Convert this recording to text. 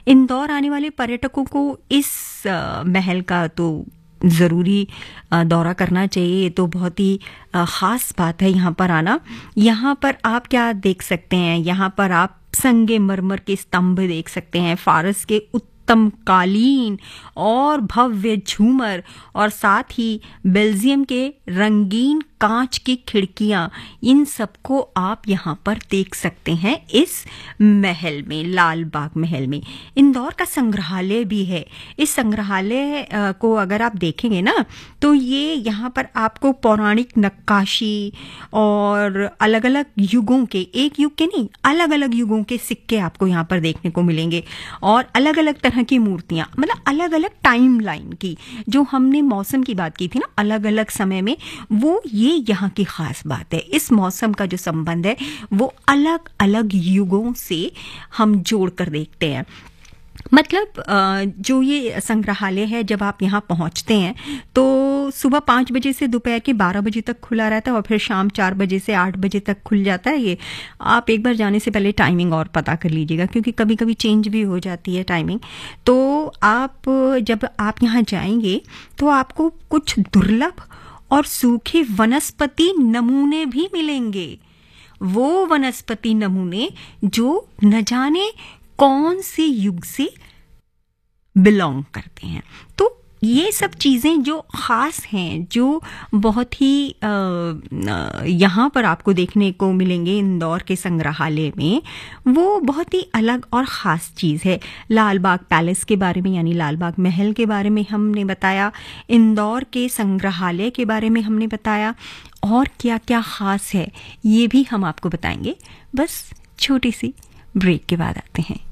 इंदौर आने वाले पर्यटकों को इस महल का तो ज़रूरी दौरा करना चाहिए। ये तो बहुत ही ख़ास बात है यहाँ पर आना। यहाँ पर आप क्या देख सकते हैं, यहाँ पर आप संगमरमर के स्तंभ देख सकते हैं, फारस के उत्तम कालीन और भव्य झूमर, और साथ ही बेल्जियम के रंगीन कांच की खिड़कियां, इन सबको आप यहाँ पर देख सकते हैं इस महल में, लाल बाग महल में। इंदौर का संग्रहालय भी है। इस संग्रहालय को अगर आप देखेंगे ना तो ये यहाँ पर आपको पौराणिक नक्काशी और अलग अलग युगों के, एक युग के नहीं, अलग अलग युगों के सिक्के आपको यहाँ पर देखने को मिलेंगे, और अलग अलग तरह की मूर्तियां, मतलब अलग अलग टाइम लाइन की। जो हमने मौसम की बात की थी ना, अलग अलग समय में, वो ये यहाँ की खास बात है। इस मौसम का जो संबंध है वो अलग अलग युगों से हम जोड़कर देखते हैं। मतलब जो ये संग्रहालय है, जब आप यहाँ पहुँचते हैं तो सुबह 5 बजे से दोपहर के 12 बजे तक खुला रहता है, और फिर शाम 4 बजे से 8 बजे तक खुल जाता है। ये आप एक बार जाने से पहले टाइमिंग और पता कर लीजिएगा, क्योंकि कभी कभी चेंज भी हो जाती है टाइमिंग। तो आप जब आप यहाँ जाएंगे तो आपको कुछ दुर्लभ और सूखे वनस्पति नमूने भी मिलेंगे। वो वनस्पति नमूने जो न जाने कौन से युग से बिलोंग करते हैं। तो ये सब चीज़ें जो ख़ास हैं, जो बहुत ही यहाँ पर आपको देखने को मिलेंगे इंदौर के संग्रहालय में, वो बहुत ही अलग और ख़ास चीज़ है। लाल बाग पैलेस के बारे में, यानी लाल बाग महल के बारे में हमने बताया, इंदौर के संग्रहालय के बारे में हमने बताया, और क्या क्या ख़ास है ये भी हम आपको बताएंगे। बस छोटी सी ब्रेक के बाद आते हैं।